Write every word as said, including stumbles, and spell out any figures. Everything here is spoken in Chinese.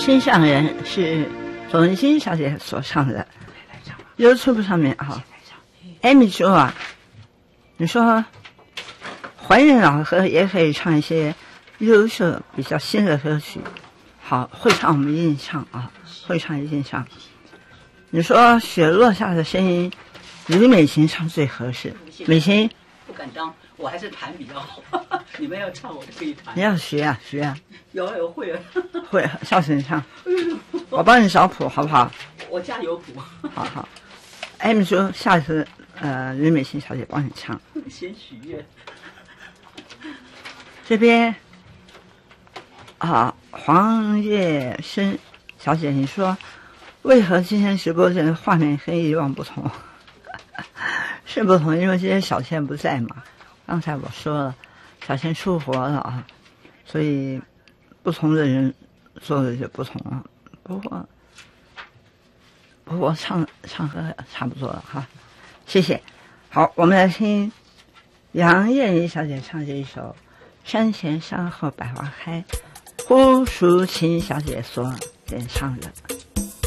心上人是左文欣小姐所唱的 YouTube 上面啊。Amy 说啊，你说怀孕老歌也可以唱一些优秀比较新的歌曲，好，会唱我们一定唱啊，会唱一定唱。你说雪落下的声音吕美琴唱最合适，美琴不敢当，我还是弹比较好。你们要唱我就可以弹。 你要学啊学啊， 有有会啊， 会，下次你唱，我帮你找谱好不好？ 我家有谱。 好好。Amy 说下次呃吕美琴小姐帮你唱。 先许愿。 这边啊，黄月生小姐，你说为何今天直播间画面跟以往不同？是不同，因为今天小倩不在嘛。刚才我说了，小倩出国了啊，所以不同的人做的就不同了。不过，不过唱唱歌差不多了哈，谢谢。好，我们来听杨燕妮小姐唱这一首《山前山后百花开》，胡淑琴小姐所演唱的。